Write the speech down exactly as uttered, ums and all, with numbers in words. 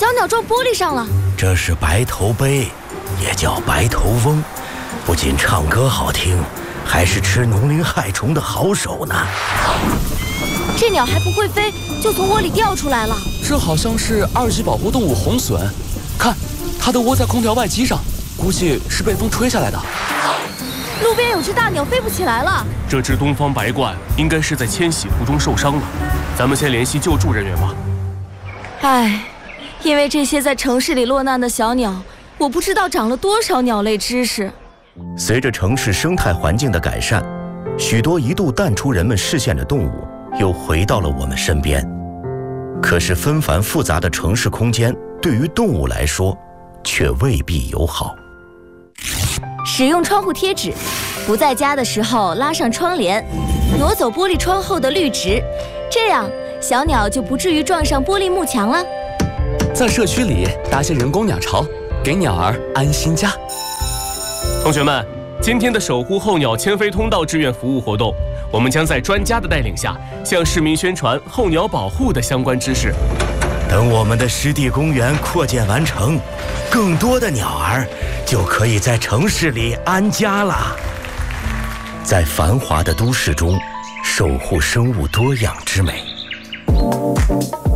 小鸟撞玻璃上了。 这是白头鹎，也叫白头翁，不仅唱歌好听，还是吃农林害虫的好手呢。 这鸟还不会飞，就从窝里掉出来了。 这好像是二级保护动物红隼，看，它的窝在空调外机上，估计是被风吹下来的。 路边有只大鸟飞不起来了。 这只东方白鹳应该是在迁徙途中受伤了，咱们先联系救助人员吧。 唉，因为这些在城市里落难的小鸟，我不知道长了多少鸟类知识。 随着城市生态环境的改善，许多一度淡出人们视线的动物又回到了我们身边。可是纷繁复杂的城市空间对于动物来说却未必友好。 使用窗户贴纸，不在家的时候拉上窗帘，挪走玻璃窗后的绿植，这样小鸟就不至于撞上玻璃幕墙了。 在社区里搭些人工鸟巢，给鸟儿安心家。 同学们，今天的守护候鸟迁飞通道志愿服务活动，我们将在专家的带领下，向市民宣传候鸟保护的相关知识。 等我们的湿地公园扩建完成，更多的鸟儿就可以在城市里安家了。在繁华的都市中，守护生物多样之美。